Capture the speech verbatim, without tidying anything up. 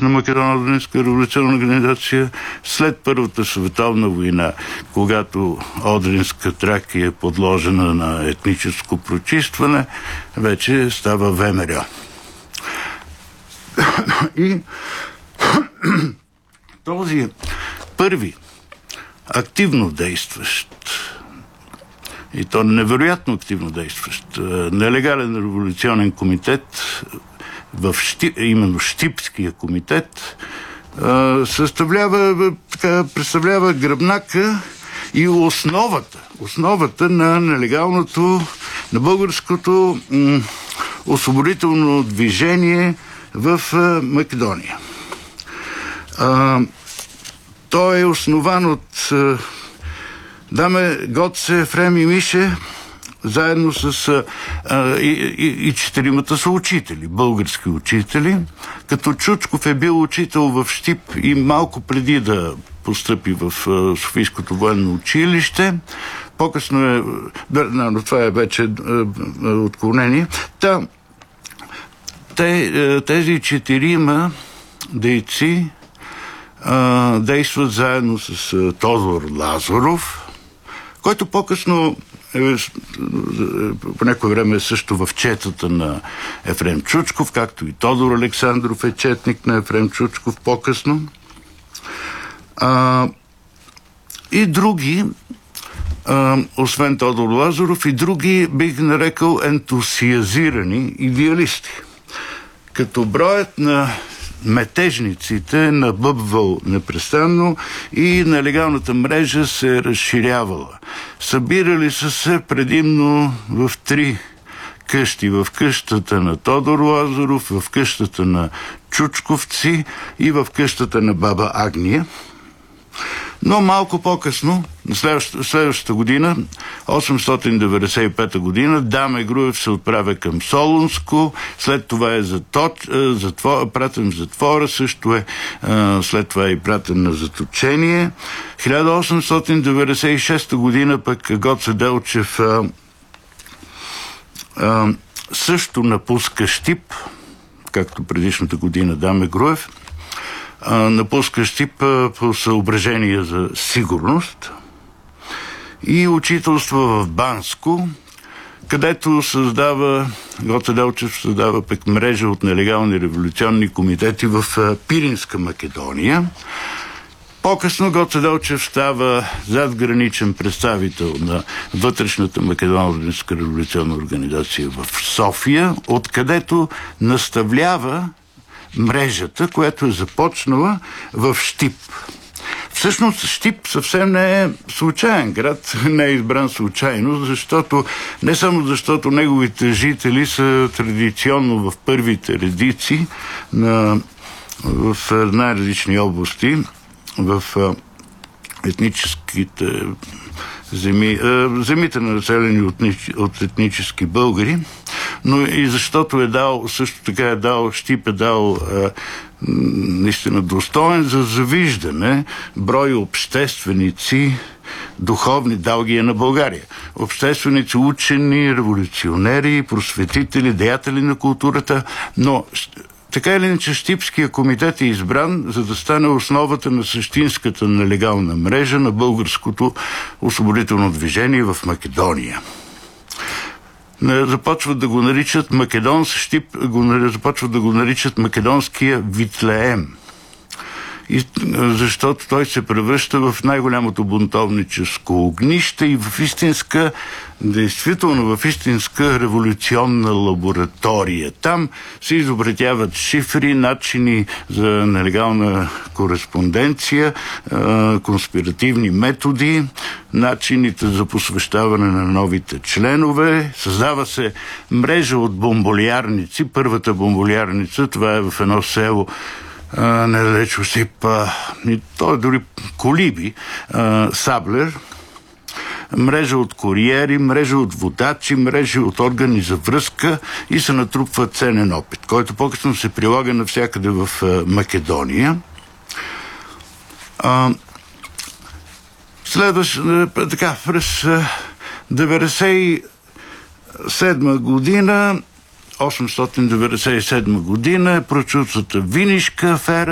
Вътрешна македонско революционна организация, след Първата световна война, когато Одринска Тракия е подложена на етническо прочистване, вече става ВМРО. И този първи активно действащ, и то невероятно активно действащ, нелегален революционен комитет, в Щип, именно Щипския комитет, съставлява, така, представлява гръбнака и основата, основата на нелегалното, на българското м- освободително движение в а, Македония. А, той е основан от а, Даме Гоце, Ефрем и Мише, заедно с а, и, и, и четиримата са учители, български учители, като Чучков е бил учител в Щип и малко преди да постъпи в а, Софийското военно училище. По-късно е, да, но това е вече а, а, отклонение. Та, те, тези четирима дейци а, действат заедно с а, Тодор Лазаров, който по-късно е, по някое време е също в четата на Ефрем Чучков, както и Тодор Александров е четник на Ефрем Чучков по-късно. А, и други, а, освен Тодор Лазаров, и други бих нарекал ентусиазирани идеалисти. Като броят на метежниците набъбвал непрестанно и нелегалната мрежа се е разширявала. Събирали са се предимно в три къщи. В къщата на Тодор Лазаров, в къщата на Чучковци и в къщата на баба Агния. Но малко по-късно, следващата, следващата година, осемстотин деветдесет и пета година, Даме Груев се отправя към Солунско, след това е заточ, затвор, пратен в затвора, също е след това е и пратен на заточение. хиляда осемстотин деветдесет и шеста година пък Гоце Делчев а, а, също напуска Щип, както предишната година Даме Груев, напуска Щип по съображение за сигурност и учителства в Банско, където създава, Гоце Делчев създава пък мрежа от нелегални революционни комитети в Пиринска Македония. По-късно Гоце Делчев става задграничен представител на Вътрешната македонска революционна организация в София, откъдето наставлява мрежата, която е започнала в Щип. Всъщност Щип съвсем не е случайен град, не е избран случайно, защото не само защото неговите жители са традиционно в първите редици на, в най-различни области, в етническите земи, земите на населени от, от етнически българи, но и защото е дал, също така е дал, Щип е дал а, наистина достоен за завиждане брой общественици, духовни, дал ги е на България. Общественици, учени, революционери, просветители, деятели на културата, но така или иначе Щипския комитет е избран, за да стане основата на същинската нелегална мрежа на българското освободително движение в Македония. Започват да го наричат Македонс, Щип го, започват да го наричат македонския Витлеем. И, защото той се превръща в най-голямото бунтовническо огнище и в истинска, действително в истинска революционна лаборатория. Там се изобретяват шифри, начини за нелегална кореспонденция, конспиративни методи, начините за посвещаване на новите членове. Създава се мрежа от бомболярници. Първата бомболярница, това е в едно село недалеч от Щип, и то е дори Колиби, а, Саблер, мрежа от куриери, мрежа от водачи, мрежа от органи за връзка и се натрупва ценен опит, който по-късно се прилага навсякъде в а, Македония. А, следващ, така, през деветдесет и седма година, осемстотин деветдесет и седма година е прочутата Винишка афера,